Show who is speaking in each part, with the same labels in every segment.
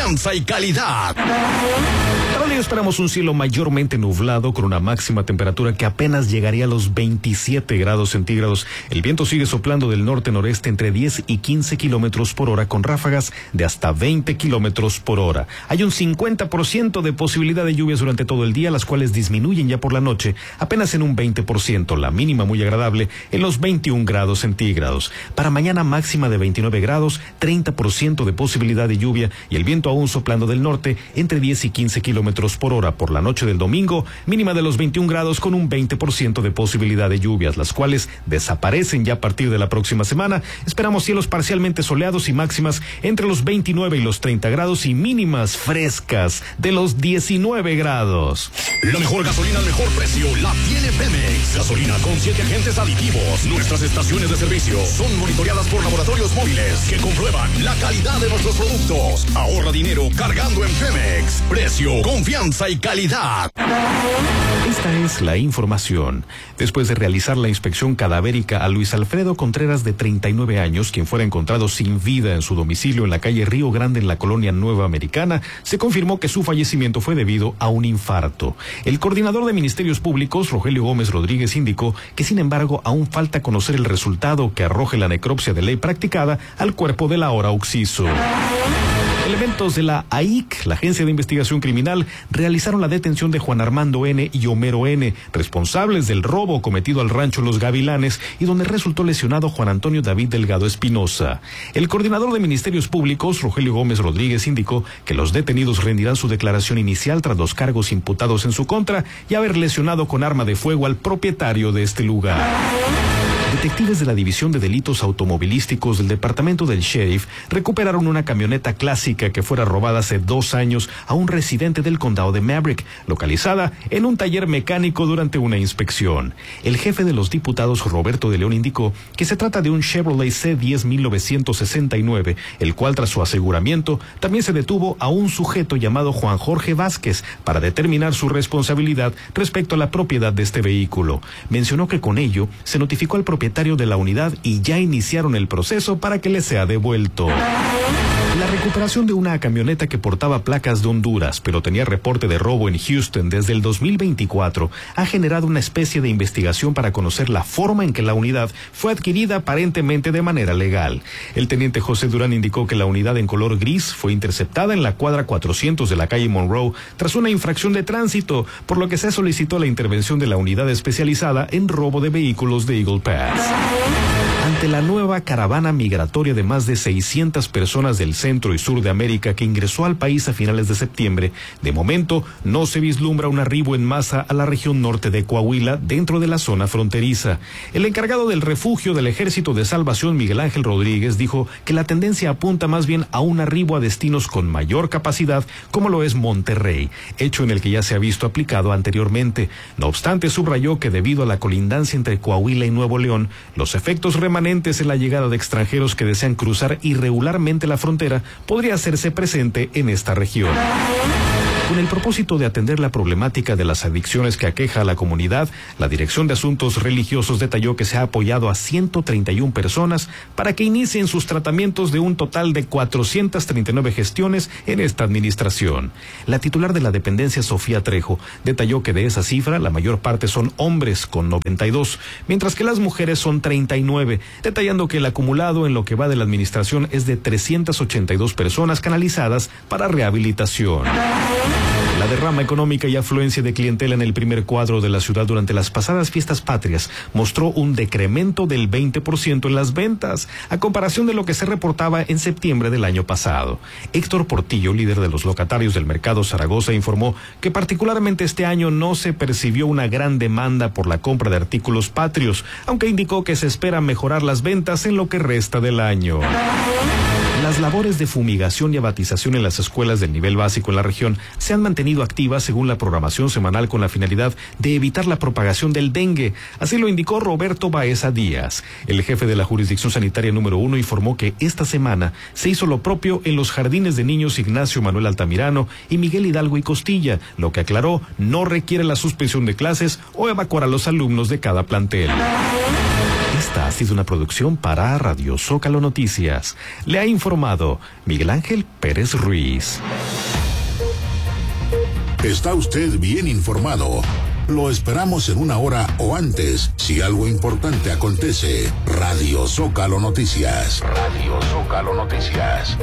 Speaker 1: confianza y calidad.
Speaker 2: Para hoy esperamos un cielo mayormente nublado con una máxima temperatura que apenas llegaría a los 27 grados centígrados. El viento sigue soplando del norte-noreste entre 10 y 15 kilómetros por hora con ráfagas de hasta 20 kilómetros por hora. Hay un 50% de posibilidad de lluvias durante todo el día, las cuales disminuyen ya por la noche apenas en un 20%, la mínima muy agradable en los 21 grados centígrados. Para mañana máxima de 29 grados, 30% de posibilidad de lluvia y el viento aún soplando del norte entre 10 y 15 kilómetros por hora. Por la noche del domingo, mínima de los 21 grados con un 20% de posibilidad de lluvias, las cuales desaparecen ya a partir de la próxima semana. Esperamos cielos parcialmente soleados y máximas entre los 29 y los 30 grados y mínimas frescas de los 19 grados.
Speaker 1: La mejor gasolina al mejor precio la tiene Pemex. Gasolina con 7 agentes aditivos. Nuestras estaciones de servicio son monitoreadas por laboratorios móviles que comprueban la calidad de nuestros productos. Ahorra dinero cargando en Pemex. Precio, confianza y calidad.
Speaker 2: Esta es la información. Después de realizar la inspección cadavérica a Luis Alfredo Contreras, de 39 años, quien fuera encontrado sin vida en su domicilio en la calle Río Grande en la colonia Nueva Americana, se confirmó que su fallecimiento fue debido a un infarto. El coordinador de Ministerios Públicos, Rogelio Gómez Rodríguez, indicó que sin embargo aún falta conocer el resultado que arroje la necropsia de ley practicada al cuerpo del ahora occiso. Elementos de la AIC, la Agencia de Investigación Criminal, realizaron la detención de Juan Armando N. y Homero N., responsables del robo cometido al rancho Los Gavilanes y donde resultó lesionado Juan Antonio David Delgado Espinosa. El coordinador de Ministerios Públicos, Rogelio Gómez Rodríguez, indicó que los detenidos rendirán su declaración inicial tras los cargos imputados en su contra y haber lesionado con arma de fuego al propietario de este lugar. Detectives de la División de Delitos Automovilísticos del Departamento del Sheriff recuperaron una camioneta clásica que fuera robada hace 2 años a un residente del condado de Maverick, localizada en un taller mecánico durante una inspección. El jefe de los diputados, Roberto de León, indicó que se trata de un Chevrolet C10 1969, el cual tras su aseguramiento también se detuvo a un sujeto llamado Juan Jorge Vázquez para determinar su responsabilidad respecto a la propiedad de este vehículo. Mencionó que con ello se notificó al propietario de la unidad y ya iniciaron el proceso para que le sea devuelto. La recuperación de una camioneta que portaba placas de Honduras, pero tenía reporte de robo en Houston desde el 2024, ha generado una especie de investigación para conocer la forma en que la unidad fue adquirida aparentemente de manera legal. El teniente José Durán indicó que la unidad en color gris fue interceptada en la cuadra 400 de la calle Monroe tras una infracción de tránsito, por lo que se solicitó la intervención de la unidad especializada en robo de vehículos de Eagle Pass. Ante la nueva caravana migratoria de más de 600 personas del centro y sur de América que ingresó al país a finales de septiembre, de momento no se vislumbra un arribo en masa a la región norte de Coahuila dentro de la zona fronteriza. El encargado del refugio del Ejército de Salvación, Miguel Ángel Rodríguez, dijo que la tendencia apunta más bien a un arribo a destinos con mayor capacidad, como lo es Monterrey, hecho en el que ya se ha visto aplicado anteriormente. No obstante, subrayó que debido a la colindancia entre Coahuila y Nuevo León, los efectos remanentes en la llegada de extranjeros que desean cruzar irregularmente la frontera podría hacerse presente en esta región. Con el propósito de atender la problemática de las adicciones que aqueja a la comunidad, la Dirección de Asuntos Religiosos detalló que se ha apoyado a 131 personas para que inicien sus tratamientos de un total de 439 gestiones en esta administración. La titular de la dependencia, Sofía Trejo, detalló que de esa cifra la mayor parte son hombres con 92, mientras que las mujeres son 39, detallando que el acumulado en lo que va de la administración es de 382 personas canalizadas para rehabilitación. La derrama económica y afluencia de clientela en el primer cuadro de la ciudad durante las pasadas fiestas patrias mostró un decremento del 20% en las ventas, a comparación de lo que se reportaba en septiembre del año pasado. Héctor Portillo, líder de los locatarios del mercado Zaragoza, informó que particularmente este año no se percibió una gran demanda por la compra de artículos patrios, aunque indicó que se espera mejorar las ventas en lo que resta del año. Las labores de fumigación y abatización en las escuelas del nivel básico en la región se han mantenido activas según la programación semanal con la finalidad de evitar la propagación del dengue. Así lo indicó Roberto Baeza Díaz. El jefe de la Jurisdicción Sanitaria número 1 informó que esta semana se hizo lo propio en los jardines de niños Ignacio Manuel Altamirano y Miguel Hidalgo y Costilla, lo que aclaró no requiere la suspensión de clases o evacuar a los alumnos de cada plantel. Esta ha sido una producción para Radio Zócalo Noticias. Le ha informado Miguel Ángel Pérez Ruiz.
Speaker 1: Está usted bien informado. Lo esperamos en una hora o antes, si algo importante acontece. Radio Zócalo Noticias. Radio Zócalo Noticias.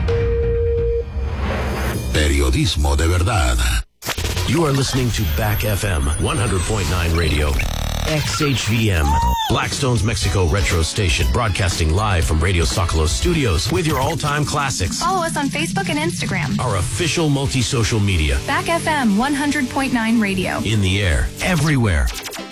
Speaker 1: Periodismo de verdad.
Speaker 3: You are listening to Back FM 100.9 Radio. XHVM, Blackstone's Mexico Retro Station, broadcasting live from Radio Zócalo Studios with your all-time classics.
Speaker 4: Follow us on Facebook and Instagram.
Speaker 3: Our official multi-social media.
Speaker 4: Back FM 100.9 Radio.
Speaker 3: In the air, everywhere.